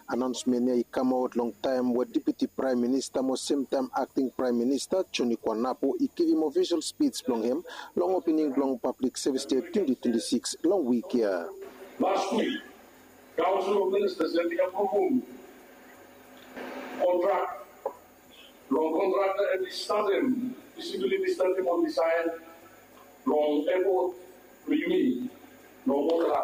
Announcement niya come out long time with Deputy Prime Minister mo same time Acting Prime Minister Choni Kwanapo give him official speech long him long opening long Public Service Day 2026 long week here. Last week, Council of Ministers and the approved contract, long contractor at the stadium, visibility stadium on the side, long airport, Rumi, long water.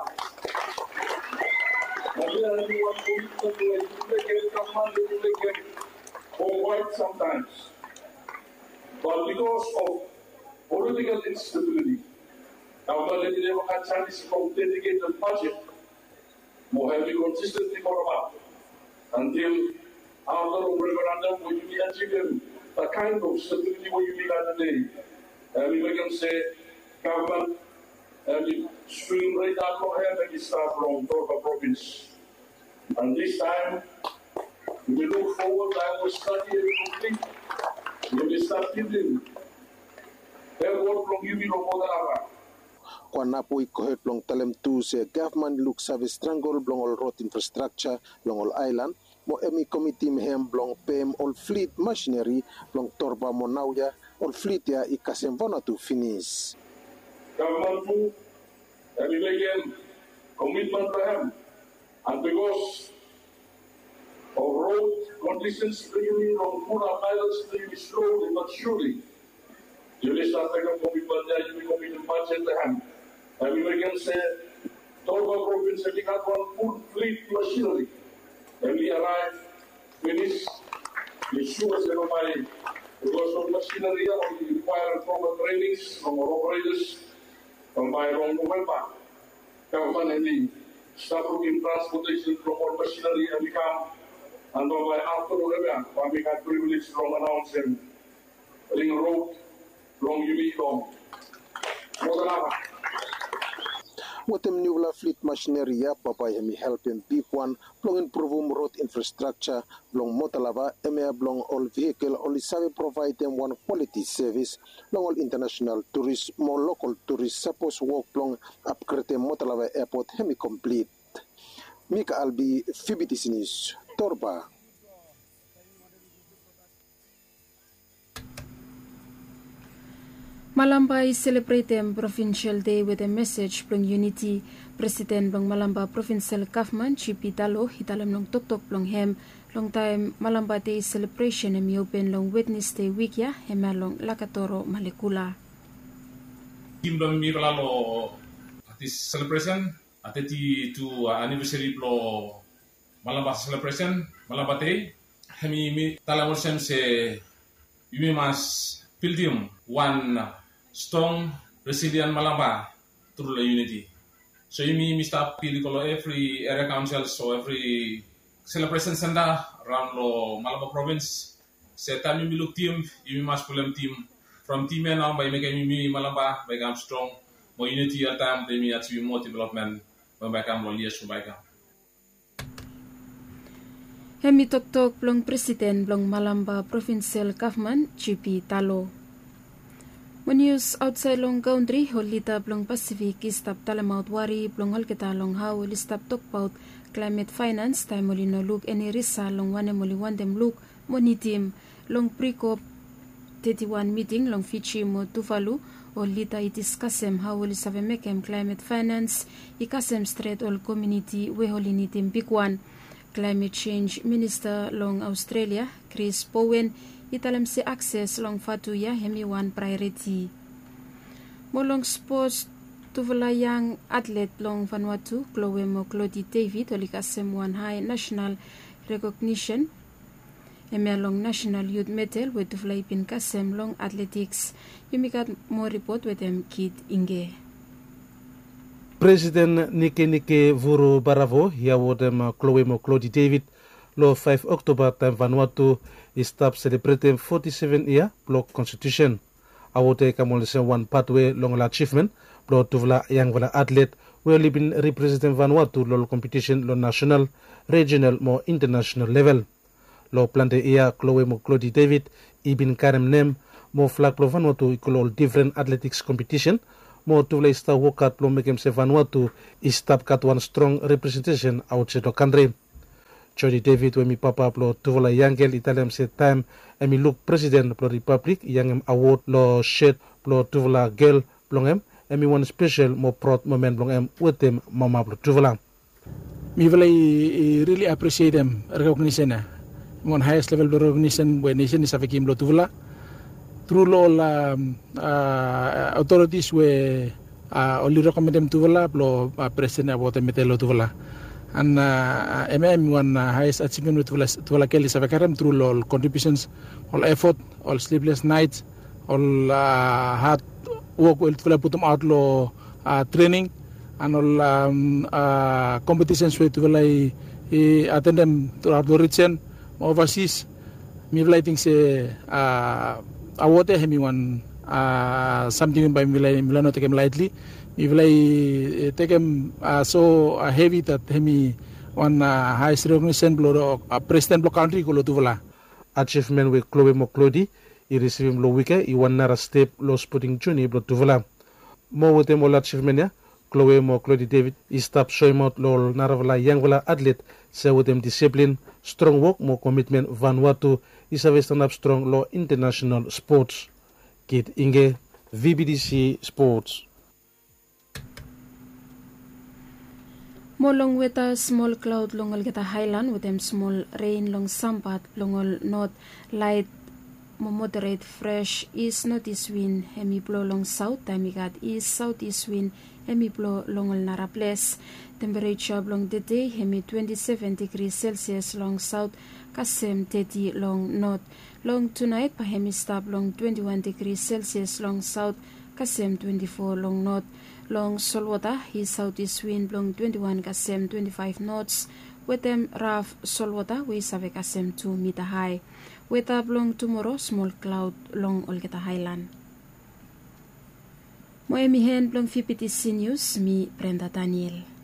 For quite sometimes. But because of political instability, government never had chance from dedicated budget, more heavily consistently for about until after a referendum when you achieve the kind of stability where you need today. And we can say government and stream right out from here and start from Torba province. And this time we look forward I will study and complete. We will start building. Airport from Yumi Romoda. Kwanapo ikohet long talem tu se government look service strangle blong all road infrastructure long all island mo emi committee mehem blong pem all fleet machinery blong Torba monauya all fleet ya ikasem vona to finish. Government too, and we again commitment to him, and because of road conditions really on Puna Islands really slowly but surely. You start taking commitment there, you become in budget to him. And we again say, Torba province we got one full fleet machinery. And we arrive, finish, the sure say nobody because of machinery we require proper trainings from our operators from by around November. Government and the staff in transportation from our machinery and we come and by after November when we got privilege from announcing ring road long Yumi long. Watem new fleet machinery ya papa hemi helping big one long improve road infrastructure long motalava emea long all vehicle only sabe provide them one quality service long all international tourists more local tourists suppose walk long upgrade motalava airport hemi complete. Mika Albi FBTC News Torba. Malamba is celebrating Provincial Day with a message from unity. President Long Malamba Provincial Government Chipi Talo hitalam long tok long hem long time Malamba Day celebration em open long Wednesday week ya hema long Lakatoro Malekula. Timbang miralo this celebration ateti to anniversary lo Malamba celebration Malamba Day hemi talamosem se yumi mas pildium one strong, resilient Malamba through the unity. So you mean Mr. Pilicolo every area council, so every celebration center around the Malamba province. Set time you look team, you must pull them team from team now by making me Malamba, by become strong, more unity at time, they may achieve more development when by come years to by come. Hemi tok blong President blong Malamba Provincial Government GP Talo. When news outside long country, holita blong Pacific istap talamaut wari blong holketa long how will stop talk about climate finance time molino look any risa long wane moli wandem look monitim long pre-COP 31 meeting long Fiji mo Tuvalu holita itiscasem how will save mekem climate finance ikasem straight all community we holinitim big one. Climate Change Minister long Australia Chris Bowen italam si access long fatuya hemi one priority. Molong sports tuvala young athlete long Vanuatu Chloe Claudie David olikasem one high national recognition hemi long national youth medal with tuvala ipin kasem long athletics. You make more report with them Kid Inge. President Nike Vuru Baravo yawodem Chloe Claudie David lo 5 October time Vanuatu stop celebrating 47 year block constitution. Awote kamolisen one pathway long achievement blo tuvla yang vala athlete we libin representing Vanuatu lo competition lo national, regional mo international level. Lo plante iya Chloe Claudie David ibin karem nem mo flag lo Vanuatu ikolo different athletics competition. Mo tuvla ista wokat lo mekem se Vanuatu istap kat one strong representation outside the country. Jody David wemi papa plo tuvala yangel Italian se time emi look president plo republic yang award lo shed plo tuvala girl blongem emi one special mo proud moment blongem wetem mama plo tuvala. Me really appreciate them recognition one highest level recognition when nation is avakim lo tuvala through all authorities we only recommend them tuvala plo president about metelo tuvala. And one highest achievement with Tuvala Kelly Savakaram through all contributions, all effort, all sleepless nights, all hard work will put them out law training and all competitions with Tuvala attend them throughout the region, overseas. Me think say award hemi one something by Milano take him lightly. If I take him so heavy that hemi one highest recognition below president block country ko tuvala. Achievement with Chloe Moklodi, he received him lo wike, he won nara step lo sporting juni blo tuvala. Mo with him all achievement ya, Chloe Moklodi David, he stop showing out lo naravala young wala athlete, say with him discipline, strong work, more commitment, Vanuatu, is a stand up strong lo international sports. Kid Inge, VBDC Sports. Molong with a small cloud longal get a highland with them small rain long sambat longol not light moderate fresh east northeast wind hemi blow long south time got east southeast wind hemi blow longol nara place temperature long the day hemi 27 degrees Celsius long south kasem 30 long north long tonight pa hemi stop long 21 degrees Celsius long south kasem 24 long north long Solwata, his southeast wind blowing 21 kasem 25 knots. With them rough Solwata, we save kasem 2 meter high. With a blowing tomorrow, small cloud long Olgeta Highland. Moemi hen blowing 50 News, me Brenda Daniel.